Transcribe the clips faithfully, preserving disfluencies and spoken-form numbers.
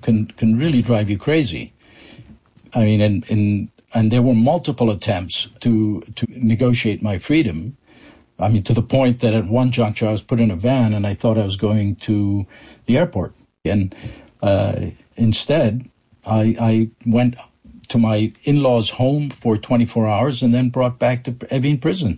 can can really drive you crazy. I mean, and and, and there were multiple attempts to to negotiate my freedom. I mean, to the point that at one juncture I was put in a van and I thought I was going to the airport. And uh, instead, I, I went to my in-laws' home for twenty-four hours and then brought back to Evin prison.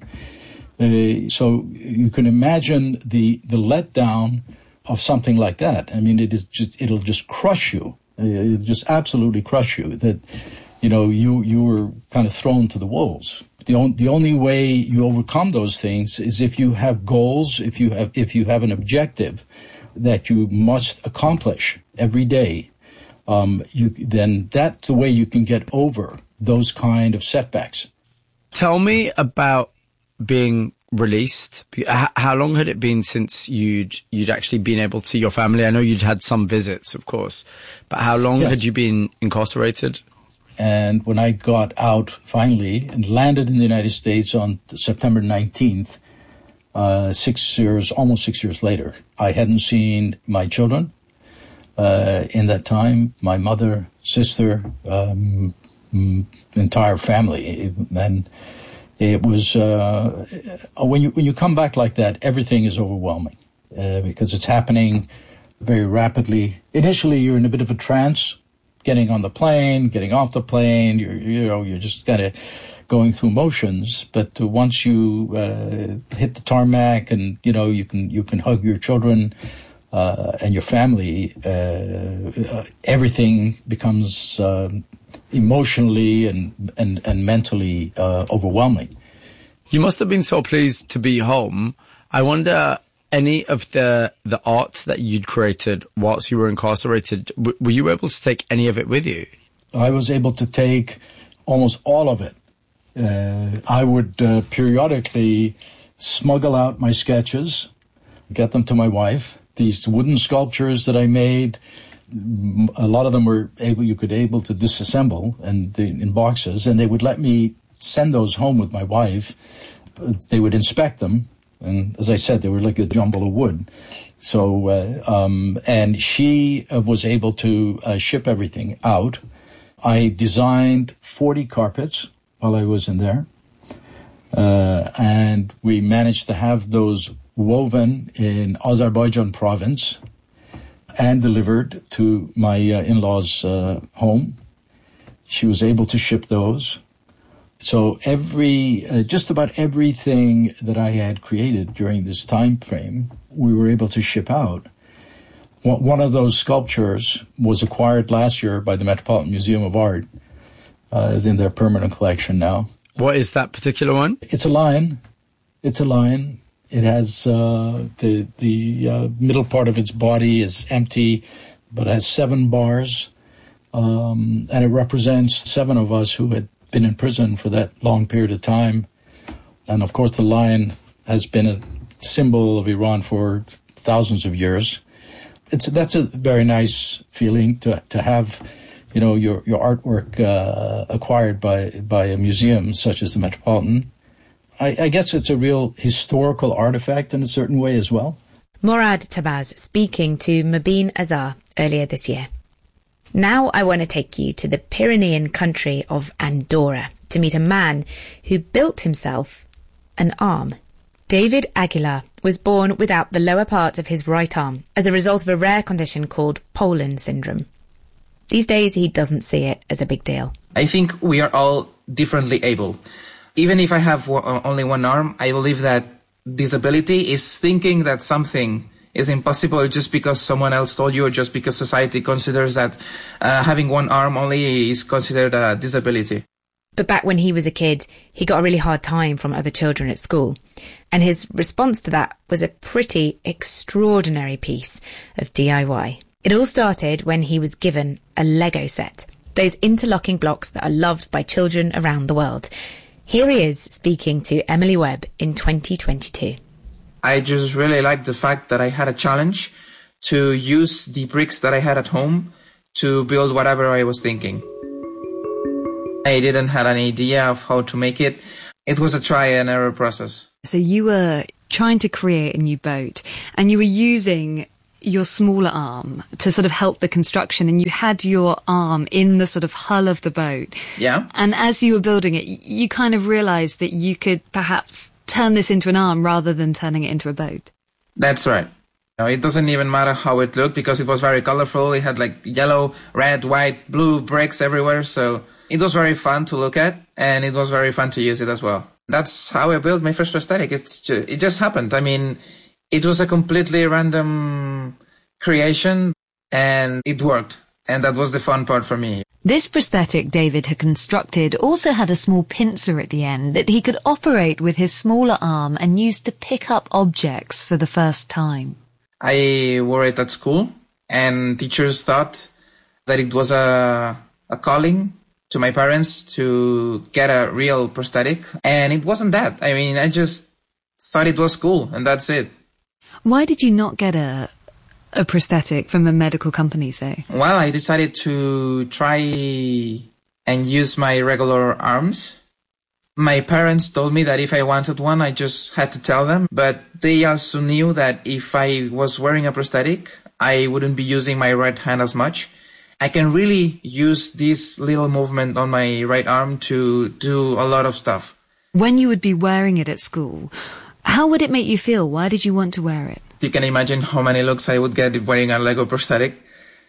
Uh, so you can imagine the the letdown of something like that. I mean, it is just it'll just crush you. It'll just absolutely crush you. That you know you you were kind of thrown to the wolves. The, on, the only way you overcome those things is if you have goals, if you have if you have an objective that you must accomplish every day. Um, you then that's the way you can get over those kind of setbacks. Tell me about being released. How long had it been since you'd you'd actually been able to see your family? I know you'd had some visits, of course, but how long yes. had you been incarcerated? And when I got out finally and landed in the United States on September nineteenth, uh, six years, almost six years later, I hadn't seen my children uh, in that time, my mother, sister, um, entire family. And it was, uh, when you, when you come back like that, everything is overwhelming uh, because it's happening very rapidly. Initially, you're in a bit of a trance. Getting on the plane, getting off the plane, you're, you know, you're just kind of going through motions. But once you uh, hit the tarmac, and you know, you can you can hug your children uh, and your family, uh, uh, everything becomes uh, emotionally and and and mentally uh, overwhelming. You must have been so pleased to be home. I wonder, any of the the art that you'd created whilst you were incarcerated, w- were you able to take any of it with you? I was able to take almost all of it. Uh, I would uh, periodically smuggle out my sketches, get them to my wife. These wooden sculptures that I made, a lot of them were able you could able to disassemble and the, in boxes, and they would let me send those home with my wife. They would inspect them. And as I said, they were like a jumble of wood. So, uh, um, and she uh, was able to uh, ship everything out. I designed forty carpets while I was in there. Uh, and we managed to have those woven in Azerbaijan province and delivered to my uh, in-laws' uh, home. She was able to ship those. So every, uh, just about everything that I had created during this time frame, we were able to ship out. One of those sculptures was acquired last year by the Metropolitan Museum of Art. Uh, is in their permanent collection now. What is that particular one? It's a lion. It's a lion. It has uh, the the uh, middle part of its body is empty, but it has seven bars, um, and it represents seven of us who had been in prison for that long period of time. And of course, the lion has been a symbol of Iran for thousands of years. It's that's a very nice feeling to to have, you know, your your artwork uh, acquired by by a museum such as the Metropolitan. I, I guess it's a real historical artifact in a certain way as well. Morad Tabaz speaking to Mobeen Azhar earlier this year. Now I want to take you to the Pyrenean country of Andorra to meet a man who built himself an arm. David Aguilar was born without the lower part of his right arm as a result of a rare condition called Poland syndrome. These days, he doesn't see it as a big deal. I think we are all differently able. Even if I have only one arm, I believe that disability is thinking that something is impossible just because someone else told you, or just because society considers that uh, having one arm only is considered a disability. But back when he was a kid, he got a really hard time from other children at school. And his response to that was a pretty extraordinary piece of D I Y. It all started when he was given a Lego set, those interlocking blocks that are loved by children around the world. Here he is speaking to Emily Webb in twenty twenty-two. I just really liked the fact that I had a challenge to use the bricks that I had at home to build whatever I was thinking. I didn't have an idea of how to make it. It was a try and error process. So you were trying to create a new boat and you were using your smaller arm to sort of help the construction, and you had your arm in the sort of hull of the boat. Yeah. And as you were building it, you kind of realised that you could perhaps turn this into an arm rather than turning it into a boat. That's right. No, it doesn't even matter how it looked because it was very colorful. It had like yellow, red, white, blue bricks everywhere. So it was very fun to look at, and it was very fun to use it as well. That's how I built my first prosthetic. It's just, it just happened. I mean, it was a completely random creation, and it worked. And that was the fun part for me. This prosthetic David had constructed also had a small pincer at the end that he could operate with his smaller arm and use to pick up objects for the first time. I wore it at school, and teachers thought that it was a, a calling to my parents to get a real prosthetic. And it wasn't that. I mean, I just thought it was cool, and that's it. Why did you not get a a prosthetic from a medical company, say? Well, I decided to try and use my regular arms. My parents told me that if I wanted one, I just had to tell them. But they also knew that if I was wearing a prosthetic, I wouldn't be using my right hand as much. I can really use this little movement on my right arm to do a lot of stuff. When you would be wearing it at school, how would it make you feel? Why did you want to wear it? You can imagine how many looks I would get wearing a Lego prosthetic.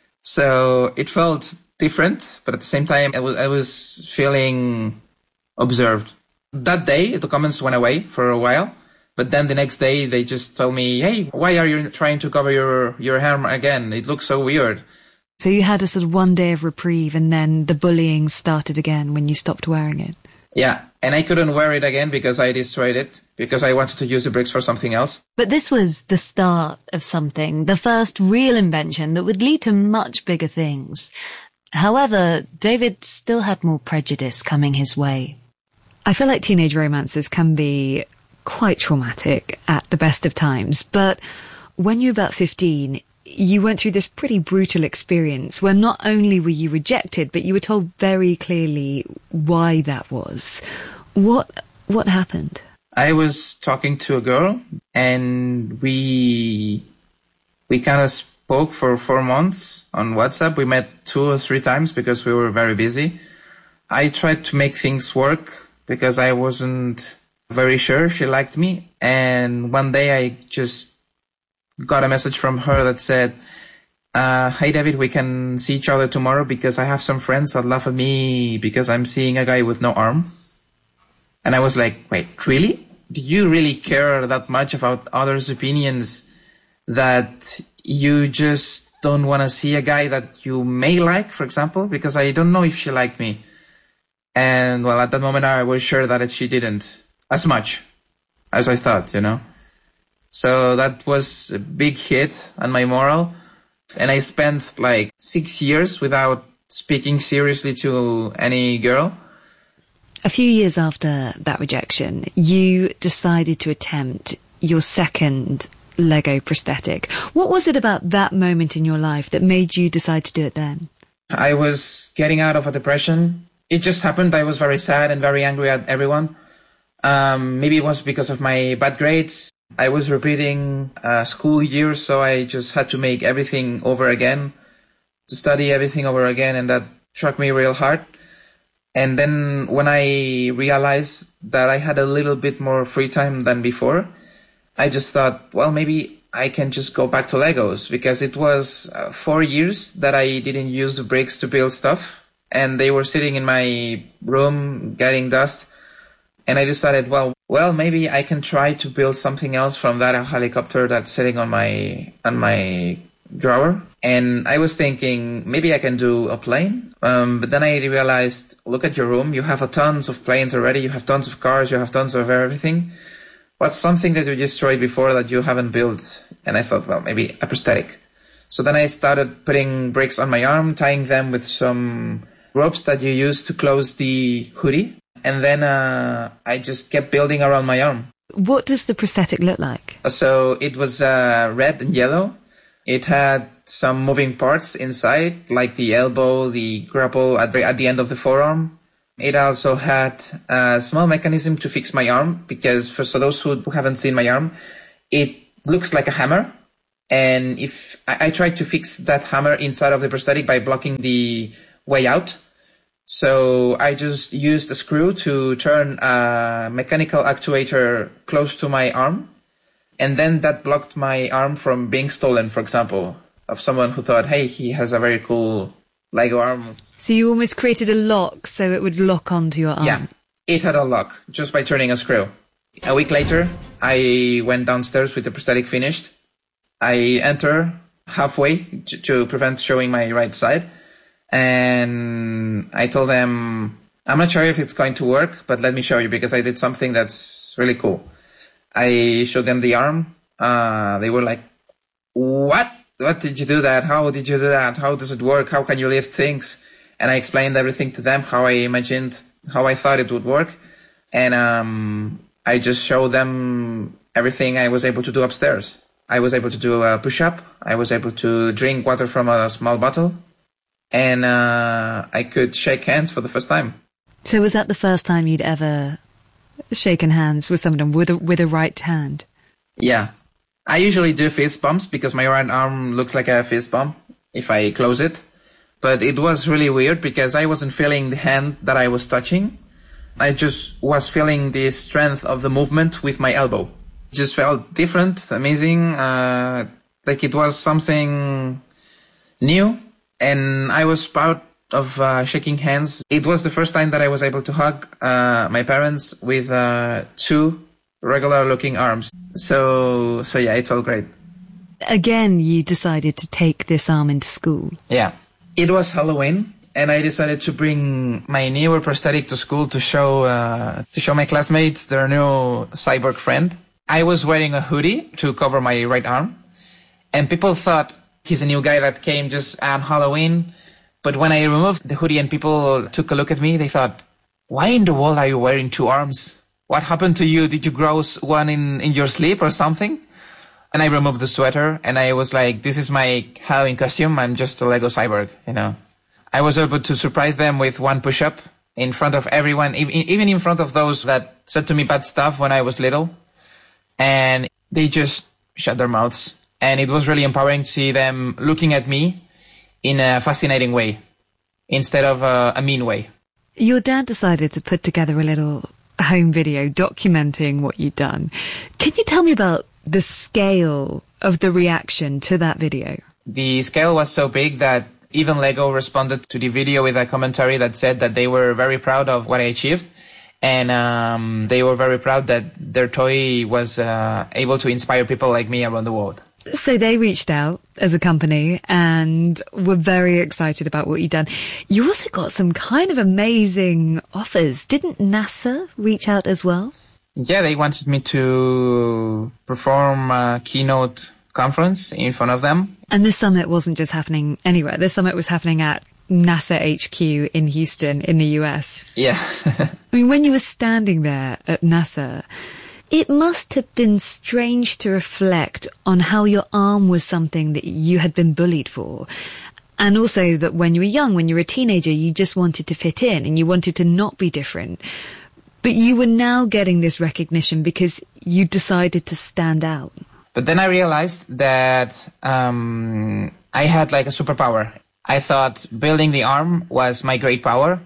So it felt different, but at the same time, I was, I was feeling observed. That day, the comments went away for a while, but then the next day, they just told me, hey, why are you trying to cover your, your hair again? It looks so weird. So you had a sort of one day of reprieve, and then the bullying started again when you stopped wearing it. Yeah, and I couldn't wear it again because I destroyed it, because I wanted to use the bricks for something else. But this was the start of something, the first real invention that would lead to much bigger things. However, David still had more prejudice coming his way. I feel like teenage romances can be quite traumatic at the best of times, but when you were about fifteen, you went through this pretty brutal experience where not only were you rejected, but you were told very clearly why that was. What what happened? I was talking to a girl, and we we kind of spoke for four months on WhatsApp. We met two or three times because we were very busy. I tried to make things work because I wasn't very sure she liked me. And one day I just got a message from her that said, uh, hey, David, we can see each other tomorrow because I have some friends that laugh at me because I'm seeing a guy with no arm. And I was like, wait, really? Do you really care that much about others' opinions that you just don't want to see a guy that you may like, for example? Because I don't know if she liked me. And, well, at that moment, I was sure that she didn't as much as I thought, you know? So that was a big hit on my moral. And I spent like six years without speaking seriously to any girl. A few years after that rejection, you decided to attempt your second Lego prosthetic. What was it about that moment in your life that made you decide to do it then? I was getting out of a depression. It just happened. I was very sad and very angry at everyone. Um, maybe it was because of my bad grades. I was repeating a school year, so I just had to make everything over again, to study everything over again, and that struck me real hard. And then when I realized that I had a little bit more free time than before, I just thought, well, maybe I can just go back to Legos, because it was uh, four years that I didn't use the bricks to build stuff, and they were sitting in my room getting dust. And I decided, well, well, maybe I can try to build something else from that helicopter that's sitting on my on my drawer. And I was thinking, maybe I can do a plane. Um, but then I realized, look at your room. You have a tons of planes already. You have tons of cars. You have tons of everything. What's something that you destroyed before that you haven't built? And I thought, well, maybe a prosthetic. So then I started putting bricks on my arm, tying them with some ropes that you use to close the hoodie. And then uh, I just kept building around my arm. What does the prosthetic look like? So it was uh, red and yellow. It had some moving parts inside, like the elbow, the grapple at the, at the end of the forearm. It also had a small mechanism to fix my arm, because for so those who haven't seen my arm, it looks like a hammer. And if I, I tried to fix that hammer inside of the prosthetic by blocking the way out. So I just used a screw to turn a mechanical actuator close to my arm. And then that blocked my arm from being stolen, for example, of someone who thought, hey, he has a very cool Lego arm. So you almost created a lock so it would lock onto your arm? Yeah, it had a lock just by turning a screw. A week later, I went downstairs with the prosthetic finished. I enter halfway to, to prevent showing my right side. And I told them, I'm not sure if it's going to work, but let me show you because I did something that's really cool. I showed them the arm. Uh, they were like, what? What did you do that? How did you do that? How does it work? How can you lift things? And I explained everything to them, how I imagined, how I thought it would work. And um, I just showed them everything I was able to do upstairs. I was able to do a push-up. I was able to drink water from a small bottle. And uh, I could shake hands for the first time. So was that the first time you'd ever shaken hands with someone with a, with a right hand? Yeah. I usually do fist bumps because my right arm looks like a fist bump if I close it. But it was really weird because I wasn't feeling the hand that I was touching. I just was feeling the strength of the movement with my elbow. It just felt different, amazing, uh, like it was something new. And I was proud of uh, shaking hands. It was the first time that I was able to hug uh, my parents with uh, two regular-looking arms. So, so yeah, it felt great. Again, you decided to take this arm into school. Yeah. It was Halloween, and I decided to bring my newer prosthetic to school to show uh, to show my classmates their new cyborg friend. I was wearing a hoodie to cover my right arm, and people thought he's a new guy that came just on Halloween. But when I removed the hoodie and people took a look at me, they thought, why in the world are you wearing two arms? What happened to you? Did you grow one in, in your sleep or something? And I removed the sweater and I was like, this is my Halloween costume. I'm just a Lego cyborg, you know. I was able to surprise them with one push-up in front of everyone, even in front of those that said to me bad stuff when I was little. And they just shut their mouths. And it was really empowering to see them looking at me in a fascinating way instead of a, a mean way. Your dad decided to put together a little home video documenting what you'd done. Can you tell me about the scale of the reaction to that video? The scale was so big that even Lego responded to the video with a commentary that said that they were very proud of what I achieved. And um, they were very proud that their toy was uh, able to inspire people like me around the world. So they reached out as a company and were very excited about what you'd done. You also got some kind of amazing offers. Didn't NASA reach out as well? Yeah, they wanted me to perform a keynote conference in front of them. And this summit wasn't just happening anywhere. This summit was happening at NASA H Q in Houston in the U S. Yeah. I mean, when you were standing there at NASA, it must have been strange to reflect on how your arm was something that you had been bullied for. And also that when you were young, when you were a teenager, you just wanted to fit in and you wanted to not be different. But you were now getting this recognition because you decided to stand out. But then I realized that um, I had like a superpower. I thought building the arm was my great power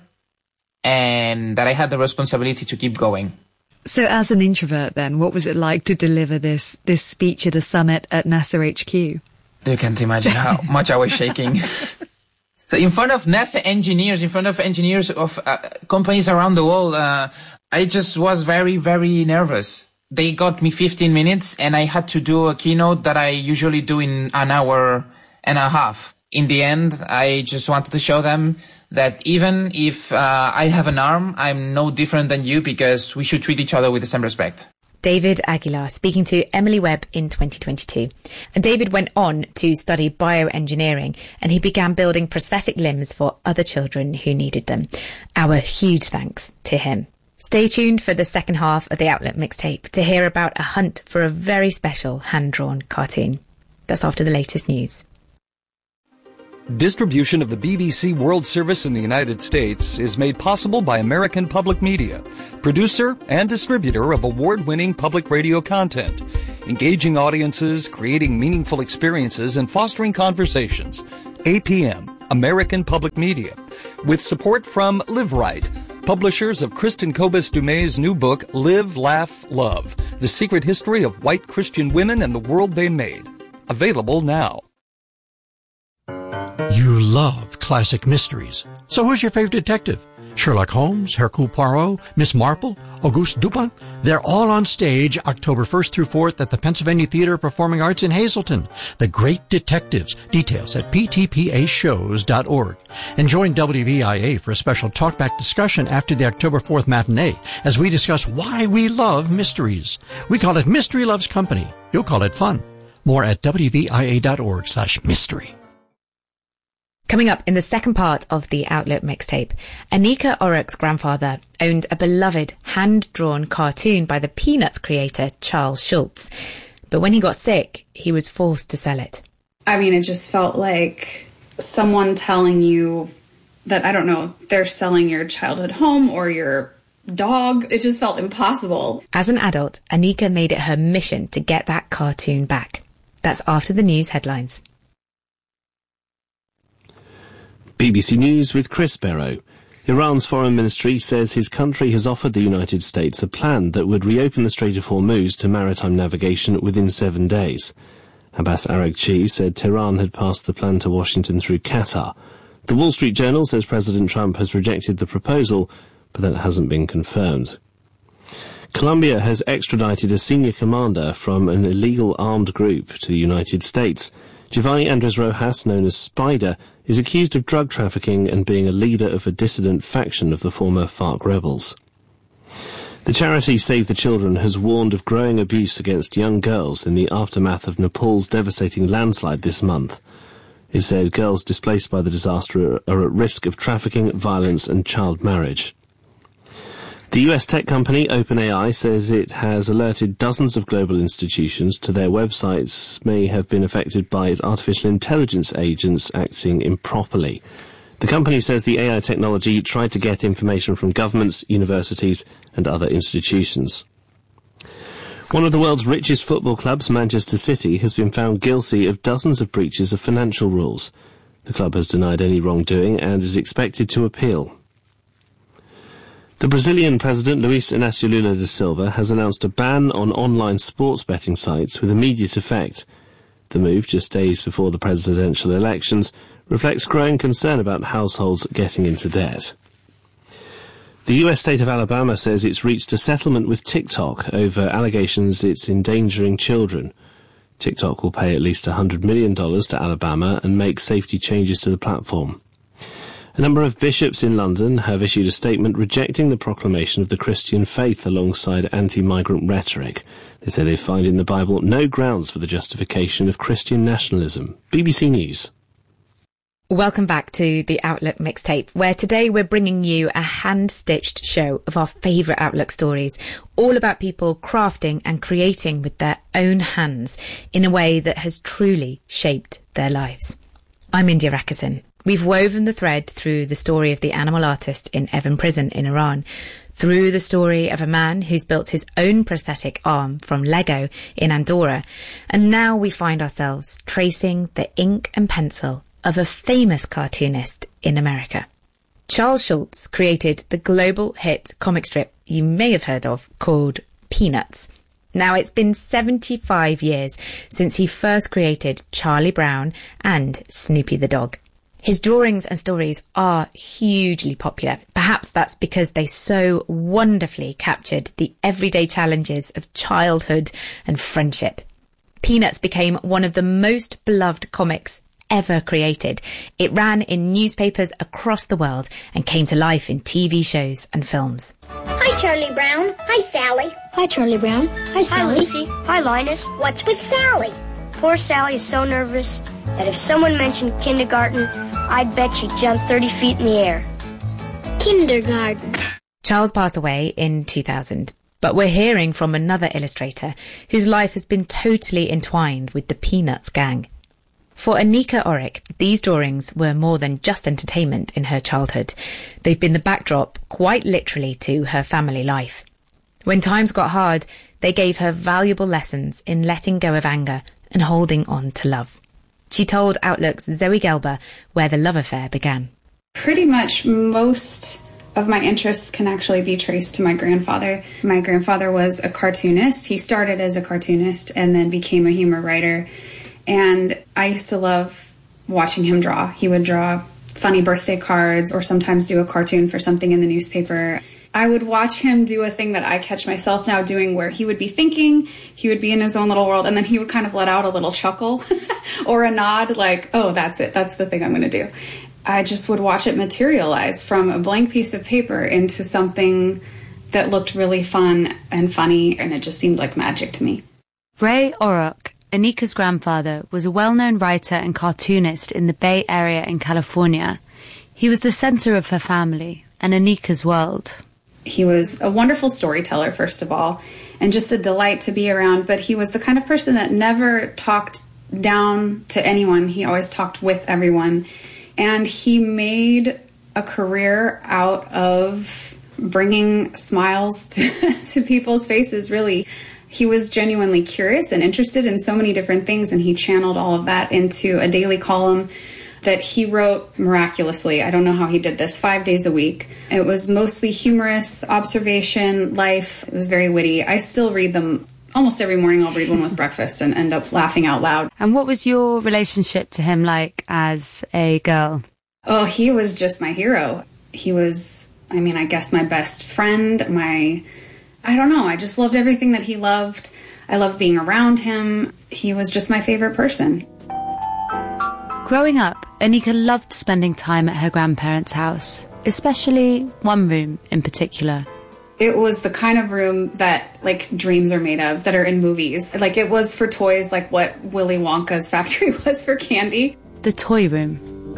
and that I had the responsibility to keep going. So as an introvert then, what was it like to deliver this this speech at a summit at NASA H Q? You can't imagine how much I was shaking. So in front of NASA engineers, in front of engineers of uh, companies around the world, uh, I just was very, very nervous. They got me fifteen minutes and I had to do a keynote that I usually do in an hour and a half. In the end, I just wanted to show them that even if uh, I have an arm, I'm no different than you because we should treat each other with the same respect. David Aguilar speaking to Emily Webb in twenty twenty-two. And David went on to study bioengineering and he began building prosthetic limbs for other children who needed them. Our huge thanks to him. Stay tuned for the second half of the Outlook mixtape to hear about a hunt for a very special hand-drawn cartoon. That's after the latest news. Distribution of the B B C World Service in the United States is made possible by American Public Media, producer and distributor of award-winning public radio content. engaging audiences, creating meaningful experiences, and fostering conversations. A P M, American Public Media, with support from Live Right, publishers of Kristen Kobus Dumais' new book, Live, Laugh, Love, The Secret History of White Christian Women and the World They Made. Available now. You love classic mysteries. So who's your favorite detective? Sherlock Holmes, Hercule Poirot, Miss Marple, Auguste Dupin? They're all on stage October first through fourth at the Pennsylvania Theater of Performing Arts in Hazleton. The Great Detectives. Details at p t p a shows dot org. And join W V I A for a special talkback discussion after the October fourth matinee as we discuss why we love mysteries. We call it Mystery Loves Company. You'll call it fun. More at w v i a dot org slash mystery. Coming up in the second part of the Outlook mixtape, Anika Orrock's grandfather owned a beloved hand-drawn cartoon by the Peanuts creator Charles Schulz. But when he got sick, he was forced to sell it. I mean, it just felt like someone telling you that, I don't know, they're selling your childhood home or your dog. It just felt impossible. As an adult, Anika made it her mission to get that cartoon back. That's after the news headlines. B B C News with Chris Barrow. Iran's foreign ministry says his country has offered the United States a plan that would reopen the Strait of Hormuz to maritime navigation within seven days. Abbas Araghchi said Tehran had passed the plan to Washington through Qatar. The Wall Street Journal says President Trump has rejected the proposal, but that hasn't been confirmed. Colombia has extradited a senior commander from an illegal armed group to the United States. Giovanni Andres Rojas, known as Spider, is accused of drug trafficking and being a leader of a dissident faction of the former FARC rebels. The charity Save the Children has warned of growing abuse against young girls in the aftermath of Nepal's devastating landslide this month. It said girls displaced by the disaster are at risk of trafficking, violence and child marriage. The U S tech company OpenAI says it has alerted dozens of global institutions to their websites may have been affected by its artificial intelligence agents acting improperly. The company says the A I technology tried to get information from governments, universities and other institutions. One of the world's richest football clubs, Manchester City, has been found guilty of dozens of breaches of financial rules. The club has denied any wrongdoing and is expected to appeal. The Brazilian President Luiz Inácio Lula da Silva has announced a ban on online sports betting sites with immediate effect. The move, just days before the presidential elections, reflects growing concern about households getting into debt. The U S state of Alabama says it's reached a settlement with TikTok over allegations it's endangering children. TikTok will pay at least one hundred million dollars to Alabama and make safety changes to the platform. A number of bishops in London have issued a statement rejecting the proclamation of the Christian faith alongside anti-migrant rhetoric. They say they find in the Bible no grounds for the justification of Christian nationalism. B B C News. Welcome back to the Outlook mixtape, where today we're bringing you a hand-stitched show of our favourite Outlook stories, all about people crafting and creating with their own hands in a way that has truly shaped their lives. I'm India Rakison. We've woven the thread through the story of the animal artist in Evin Prison in Iran, through the story of a man who's built his own prosthetic arm from Lego in Andorra, and now we find ourselves tracing the ink and pencil of a famous cartoonist in America. Charles Schulz created the global hit comic strip you may have heard of called Peanuts. Now, it's been seventy-five years since he first created Charlie Brown and Snoopy the dog. His drawings and stories are hugely popular. Perhaps that's because they so wonderfully captured the everyday challenges of childhood and friendship. Peanuts became one of the most beloved comics ever created. It ran in newspapers across the world and came to life in T V shows and films. Hi, Charlie Brown. Hi, Sally. Hi, Charlie Brown. Hi, Sally. Hi, Lucy. Hi, Linus. What's with Sally? Poor Sally is so nervous that if someone mentioned kindergarten, I'd bet she'd jump thirty feet in the air. Kindergarten. Charles passed away in two thousand, but we're hearing from another illustrator whose life has been totally entwined with the Peanuts gang. For Anika Orrock, these drawings were more than just entertainment in her childhood. They've been the backdrop, quite literally, to her family life. When times got hard, They gave her valuable lessons in letting go of anger and holding on to love. She told Outlook's Zoe Gelber where the love affair began. Pretty much most of my interests can actually be traced to my grandfather. My grandfather was a cartoonist. He started as a cartoonist and then became a humor writer. And I used to love watching him draw. He would draw funny birthday cards or sometimes do a cartoon for something in the newspaper. I would watch him do a thing that I catch myself now doing where he would be thinking, he would be in his own little world, and then he would kind of let out a little chuckle or a nod like, oh, that's it. That's the thing I'm going to do. I just would watch it materialize from a blank piece of paper into something that looked really fun and funny, and it just seemed like magic to me. Ray Orrock, Anika's grandfather, was a well-known writer and cartoonist in the Bay Area in California. He was the center of her family and Anika's world. He was a wonderful storyteller, first of all, and just a delight to be around, but he was the kind of person that never talked down to anyone. He always talked with everyone. And he made a career out of bringing smiles to, to people's faces, really. He was genuinely curious and interested in so many different things, and he channeled all of that into a daily column that he wrote miraculously. I don't know how he did this, five days a week. It was mostly humorous, observation, life. It was very witty. I still read them almost every morning. I'll read one with breakfast and end up laughing out loud. And what was your relationship to him like as a girl? Oh, he was just my hero. He was, I mean, I guess my best friend, my, I don't know, I just loved everything that he loved. I loved being around him. He was just my favorite person. Growing up, Anika loved spending time at her grandparents' house, especially one room in particular. It was the kind of room that, like, dreams are made of, that are in movies. Like, it was for toys, like what Willy Wonka's factory was for candy. The toy room.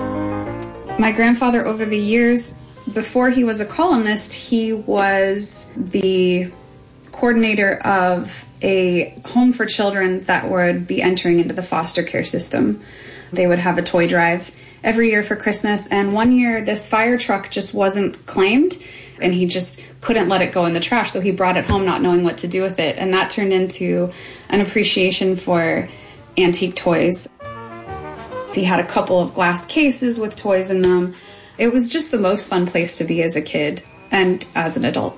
My grandfather, over the years, before he was a columnist, he was the coordinator of a home for children that would be entering into the foster care system. They would have a toy drive every year for Christmas, and one year this fire truck just wasn't claimed, and he just couldn't let it go in the trash, so he brought it home not knowing what to do with it, and that turned into an appreciation for antique toys. He had a couple of glass cases with toys in them. It was just the most fun place to be as a kid and as an adult.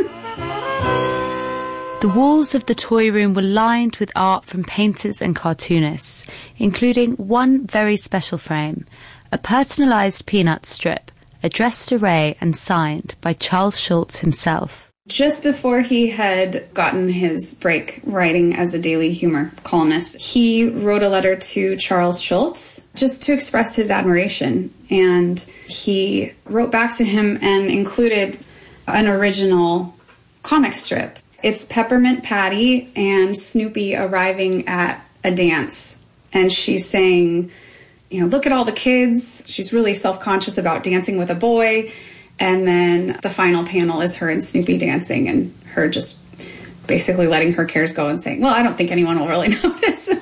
The walls of the toy room were lined with art from painters and cartoonists, including one very special frame, a personalised peanut strip, addressed to Ray and signed by Charles Schulz himself. Just before he had gotten his break writing as a daily humor columnist, he wrote a letter to Charles Schulz just to express his admiration. And he wrote back to him and included an original comic strip. It's Peppermint Patty and Snoopy arriving at a dance. And she's saying, you know, look at all the kids. She's really self-conscious about dancing with a boy. And then the final panel is her and Snoopy dancing and her just basically letting her cares go and saying, well, I don't think anyone will really notice.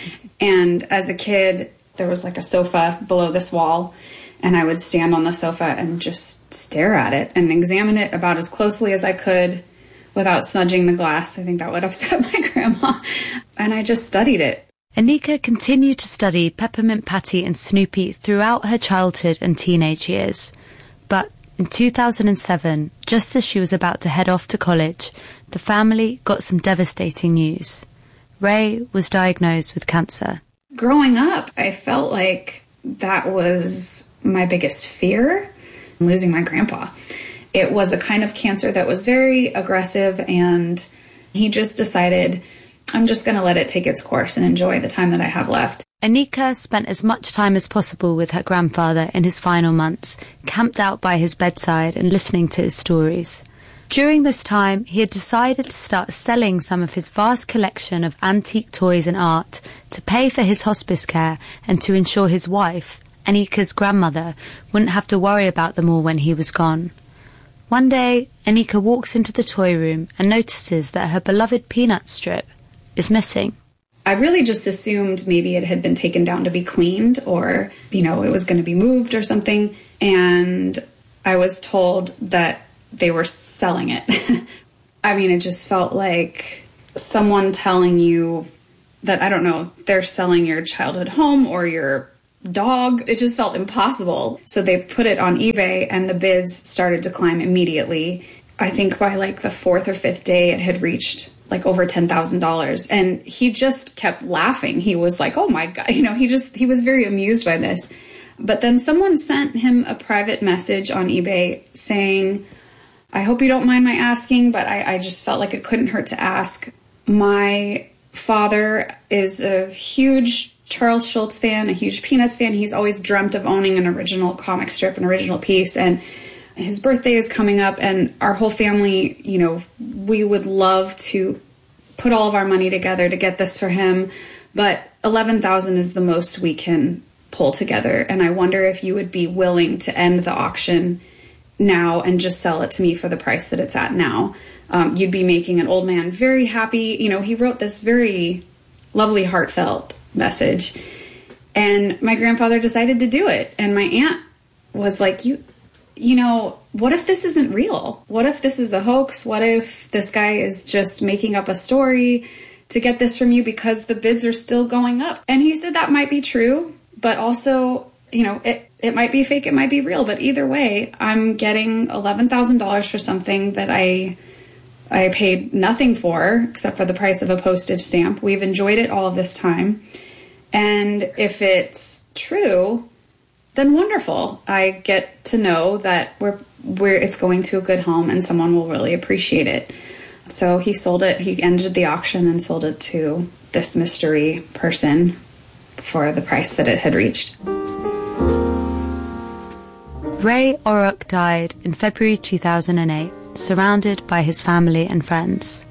And as a kid, there was like a sofa below this wall, and I would stand on the sofa and just stare at it and examine it about as closely as I could without smudging the glass. I think that would upset my grandma. And I just studied it. Anika continued to study Peppermint Patty and Snoopy throughout her childhood and teenage years. But in two thousand seven, just as she was about to head off to college, the family got some devastating news. Ray was diagnosed with cancer. Growing up, I felt like that was my biggest fear, losing my grandpa. It was a kind of cancer that was very aggressive, and he just decided, I'm just going to let it take its course and enjoy the time that I have left. Anika spent as much time as possible with her grandfather in his final months, camped out by his bedside and listening to his stories. During this time, he had decided to start selling some of his vast collection of antique toys and art to pay for his hospice care and to ensure his wife, Anika's grandmother, wouldn't have to worry about them all when he was gone. One day, Anika walks into the toy room and notices that her beloved peanut strip is missing. I really just assumed maybe it had been taken down to be cleaned, or, you know, it was going to be moved or something. And I was told that they were selling it. I mean, it just felt like someone telling you that, I don't know, they're selling your childhood home or your dog. It just felt impossible. So they put it on eBay and the bids started to climb immediately. I think by like the fourth or fifth day, it had reached like over ten thousand dollars. And he just kept laughing. He was like, oh my God, you know, he just, he was very amused by this. But then someone sent him a private message on eBay saying, I hope you don't mind my asking, but I, I just felt like it couldn't hurt to ask. My father is a huge Charles Schulz fan, a huge Peanuts fan. He's always dreamt of owning an original comic strip, an original piece. And his birthday is coming up, and our whole family, you know, we would love to put all of our money together to get this for him. But eleven thousand dollars is the most we can pull together. And I wonder if you would be willing to end the auction now and just sell it to me for the price that it's at now. Um, you'd be making an old man very happy. You know, he wrote this very lovely, heartfelt message. And my grandfather decided to do it. And my aunt was like, you, you know, what if this isn't real? What if this is a hoax? What if this guy is just making up a story to get this from you because the bids are still going up? And he said that might be true, but also, you know, it, it might be fake, it might be real, but either way, I'm getting eleven thousand dollars for something that I I paid nothing for except for the price of a postage stamp. We've enjoyed it all of this time. And if it's true, then wonderful. I get to know that we're, we're it's going to a good home and someone will really appreciate it. So he sold it. He ended the auction and sold it to this mystery person for the price that it had reached. Ray Orrock died in February two thousand eight, surrounded by his family and friends.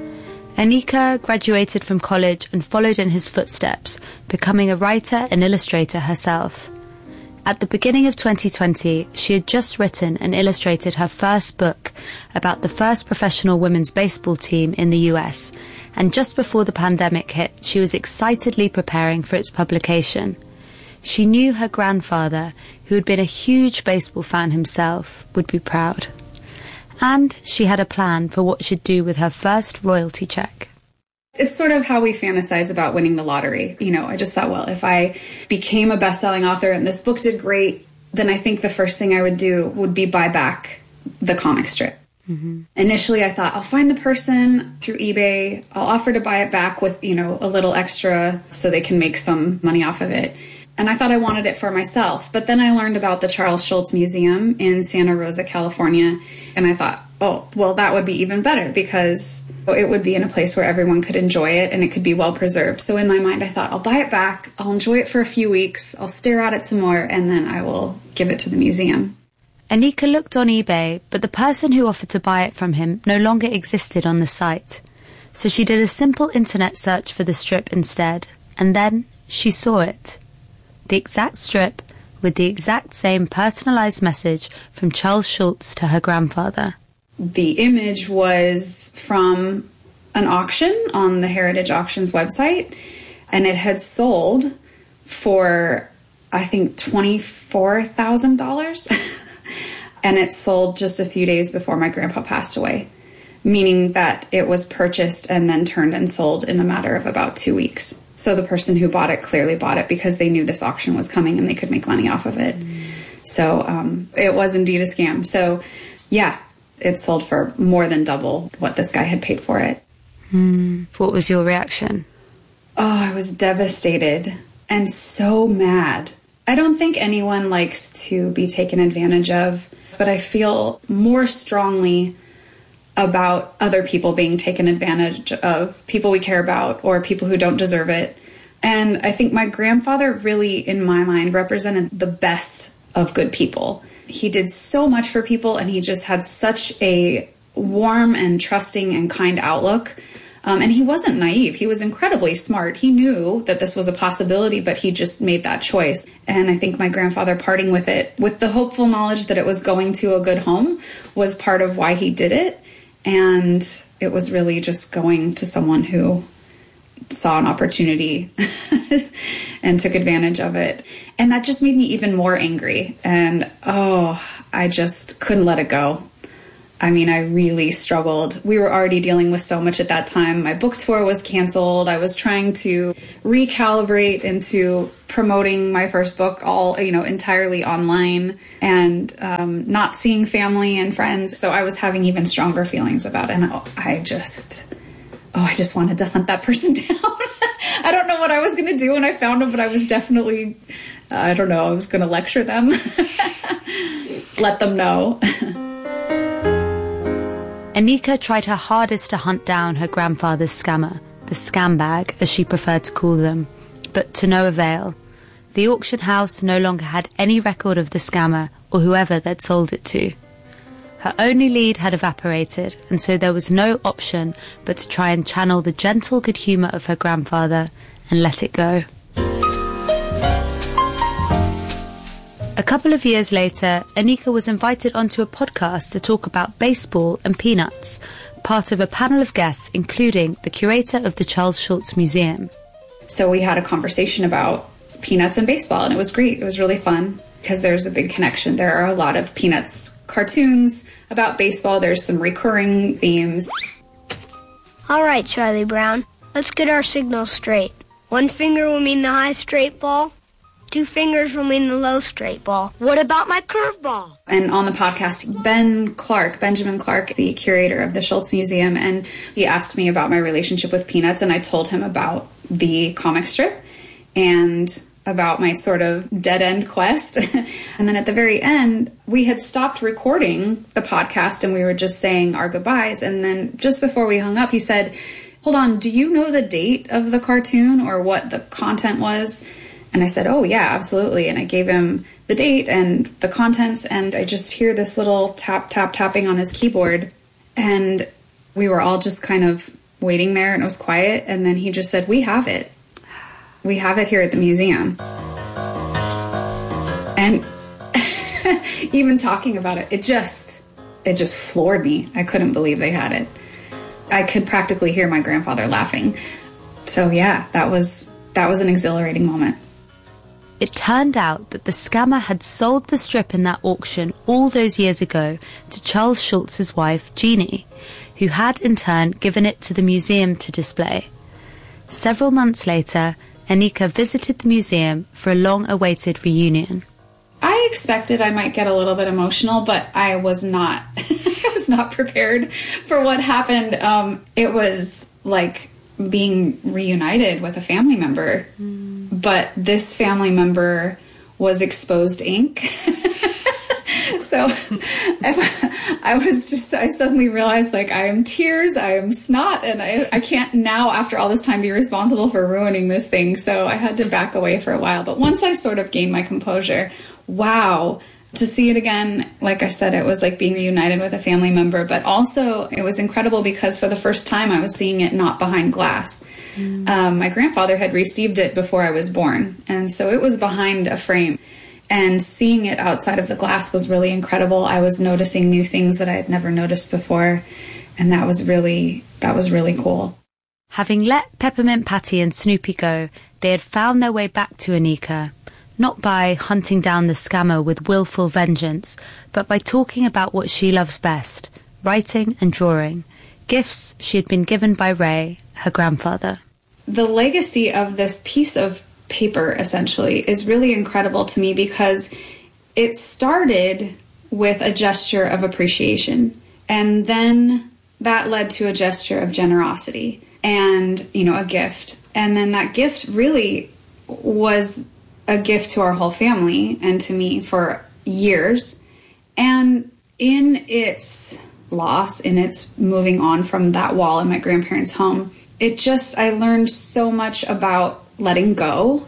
Anika graduated from college and followed in his footsteps, becoming a writer and illustrator herself. At the beginning of twenty twenty, she had just written and illustrated her first book about the first professional women's baseball team in the U S, and just before the pandemic hit, she was excitedly preparing for its publication. She knew her grandfather, who had been a huge baseball fan himself, would be proud. And she had a plan for what she'd do with her first royalty check. It's sort of how we fantasize about winning the lottery. You know, I just thought, well, if I became a best-selling author and this book did great, then I think the first thing I would do would be buy back the comic strip. Mm-hmm. Initially, I thought, I'll find the person through eBay. I'll offer to buy it back with, you know, a little extra so they can make some money off of it. And I thought I wanted it for myself. But then I learned about the Charles Schulz Museum in Santa Rosa, California. And I thought, oh, well, that would be even better because it would be in a place where everyone could enjoy it and it could be well preserved. So in my mind, I thought, I'll buy it back. I'll enjoy it for a few weeks. I'll stare at it some more, and then I will give it to the museum. Anika looked on eBay, but the person who offered to buy it from him no longer existed on the site. So she did a simple internet search for the strip instead. And then she saw it. The exact strip with the exact same personalized message from Charles Schulz to her grandfather. The image was from an auction on the Heritage Auctions website, and it had sold for, I think, twenty-four thousand dollars. And it sold just a few days before my grandpa passed away, meaning that it was purchased and then turned and sold in a matter of about two weeks. So the person who bought it clearly bought it because they knew this auction was coming and they could make money off of it. Mm. So um, it was indeed a scam. So yeah, it sold for more than double what this guy had paid for it. Mm. What was your reaction? Oh, I was devastated and so mad. I don't think anyone likes to be taken advantage of, but I feel more strongly about other people being taken advantage of, people we care about or people who don't deserve it. And I think my grandfather really, in my mind, represented the best of good people. He did so much for people and he just had such a warm and trusting and kind outlook. Um, and he wasn't naive. He was incredibly smart. He knew that this was a possibility, but he just made that choice. And I think my grandfather parting with it, with the hopeful knowledge that it was going to a good home, was part of why he did it. And it was really just going to someone who saw an opportunity and took advantage of it. And that just made me even more angry. And, oh, I just couldn't let it go. I mean, I really struggled. We were already dealing with so much at that time. My book tour was canceled. I was trying to recalibrate into promoting my first book all, you know, entirely online and um, not seeing family and friends. So I was having even stronger feelings about it. And I just, oh, I just wanted to hunt that person down. I don't know what I was going to do when I found them, but I was definitely, uh, I don't know, I was going to lecture them, let them know. Anika tried her hardest to hunt down her grandfather's scammer, the scam bag, as she preferred to call them, but to no avail. The auction house no longer had any record of the scammer or whoever they'd sold it to. Her only lead had evaporated, and so there was no option but to try and channel the gentle good humour of her grandfather and let it go. A couple of years later, Anika was invited onto a podcast to talk about baseball and peanuts, part of a panel of guests including the curator of the Charles Schulz Museum. So we had a conversation about Peanuts and baseball, and it was great. It was really fun because there's a big connection. There are a lot of Peanuts cartoons about baseball. There's some recurring themes. All right, Charlie Brown, let's get our signals straight. One finger will mean the high straight ball. Two fingers will mean the low straight ball. What about my curveball? And on the podcast, Ben Clark, Benjamin Clark, the curator of the Schulz Museum, and he asked me about my relationship with Peanuts, and I told him about the comic strip and about my sort of dead-end quest. And then at the very end, we had stopped recording the podcast and we were just saying our goodbyes. And then just before we hung up, he said, hold on, do you know the date of the cartoon or what the content was? And I said, oh, yeah, absolutely. And I gave him the date and the contents, and I just hear this little tap, tap, tapping on his keyboard. And we were all just kind of waiting there, and it was quiet. And then he just said, we have it. We have it here at the museum. And even talking about it, it just, it just floored me. I couldn't believe they had it. I could practically hear my grandfather laughing. So yeah, that was, that was an exhilarating moment. It turned out that the scammer had sold the strip in that auction all those years ago to Charles Schulz's wife, Jeannie, who had in turn given it to the museum to display. Several months later, Anika visited the museum for a long-awaited reunion. I expected I might get a little bit emotional, but I was not. I was not prepared for what happened. Um, it was like being reunited with a family member. Mm. But this family member was exposed ink. So I, I was just, I suddenly realized, like, I am tears, I am snot, and I, I can't now, after all this time, be responsible for ruining this thing. So I had to back away for a while. But once I sort of gained my composure, wow, to see it again, like I said, it was like being reunited with a family member. But also, it was incredible because for the first time, I was seeing it not behind glass. Mm. Um, my grandfather had received it before I was born, and so it was behind a frame. And seeing it outside of the glass was really incredible. I was noticing new things that I had never noticed before, and that was really, that was really cool. Having let Peppermint Patty and Snoopy go, they had found their way back to Anika, not by hunting down the scammer with willful vengeance, but by talking about what she loves best, writing and drawing, gifts she had been given by Ray, her grandfather. The legacy of this piece of paper, essentially, is really incredible to me because it started with a gesture of appreciation, and then that led to a gesture of generosity and, you know, a gift. And then that gift really was a gift to our whole family and to me for years. And in its loss, in its moving on from that wall in my grandparents' home, it just, I learned so much about letting go,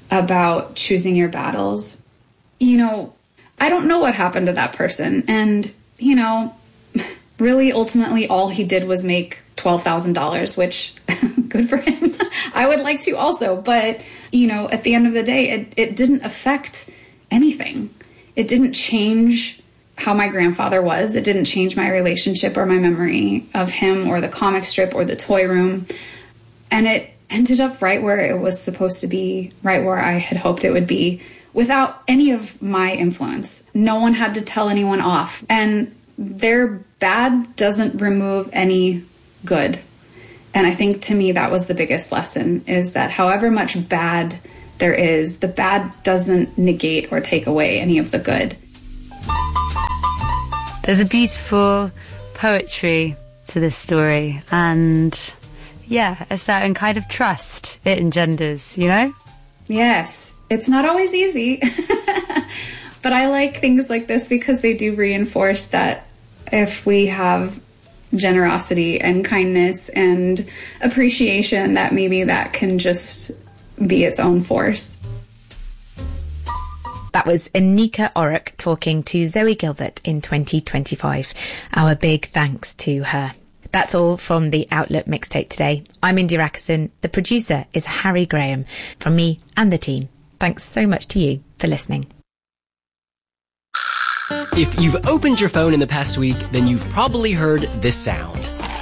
about choosing your battles. You know, I don't know what happened to that person. And, you know, really, ultimately, all he did was make twelve thousand dollars, which, good for him. I would like to also. But, you know, at the end of the day, it, it didn't affect anything. It didn't change how my grandfather was. It didn't change my relationship or my memory of him or the comic strip or the toy room. And it ended up right where it was supposed to be, right where I had hoped it would be, without any of my influence. No one had to tell anyone off. And there bad doesn't remove any good. And I think to me that was the biggest lesson, is that however much bad there is, the bad doesn't negate or take away any of the good. There's a beautiful poetry to this story, and yeah, a certain kind of trust it engenders, you know? Yes, it's not always easy, but I like things like this because they do reinforce that if we have generosity and kindness and appreciation, that maybe that can just be its own force. That was Anika Orrock talking to Zoe Gilbert in twenty twenty-five. Our big thanks to her. That's all from the Outlook Mixtape today. I'm Indy Rackerson. The producer is Harry Graham. From me and the team, thanks so much to you for listening. If you've opened your phone in the past week, then you've probably heard this sound.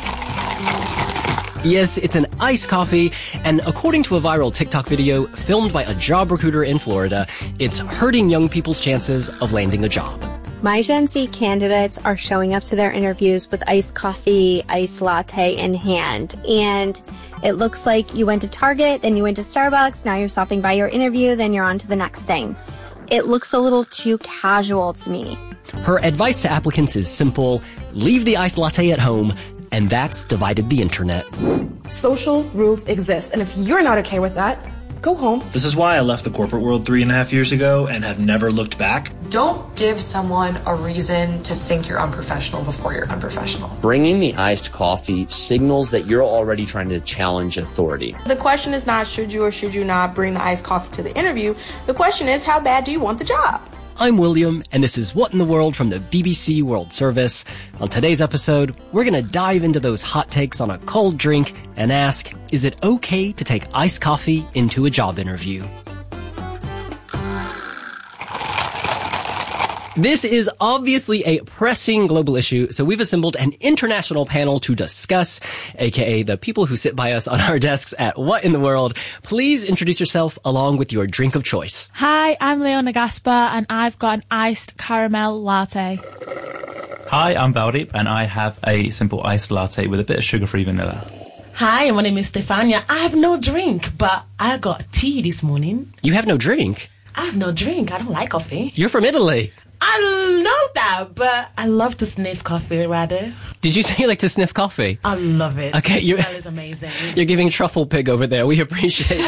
Yes, it's an iced coffee, and according to a viral TikTok video filmed by a job recruiter in Florida, it's hurting young people's chances of landing a job. My Gen Z candidates are showing up to their interviews with iced coffee, iced latte in hand, and it looks like you went to Target, then you went to Starbucks, now you're stopping by your interview, then you're on to the next thing. It looks a little too casual to me. Her advice to applicants is simple: leave the iced latte at home, and that's divided the internet. Social rules exist, and if you're not okay with that, go home. This is why I left the corporate world three and a half years ago and have never looked back. Don't give someone a reason to think you're unprofessional before you're unprofessional. Bringing the iced coffee signals that you're already trying to challenge authority. The question is not should you or should you not bring the iced coffee to the interview. The question is, how bad do you want the job? I'm William, and this is What in the World from the B B C World Service. On today's episode, we're going to dive into those hot takes on a cold drink and ask, is it okay to take iced coffee into a job interview? This is obviously a pressing global issue, so we've assembled an international panel to discuss, aka the people who sit by us on our desks at What in the World. Please introduce yourself along with your drink of choice. Hi, I'm Leona Gaspar, and I've got an iced caramel latte. Hi, I'm Baldeep, and I have a simple iced latte with a bit of sugar-free vanilla. Hi, my name is Stefania. I have no drink, but I got tea this morning. You have no drink? I have no drink. I don't like coffee. You're from Italy. I know that, but I love to sniff coffee, rather. Did you say you like to sniff coffee? I love it. Okay, you're, that is amazing. You're giving Truffle Pig over there. We appreciate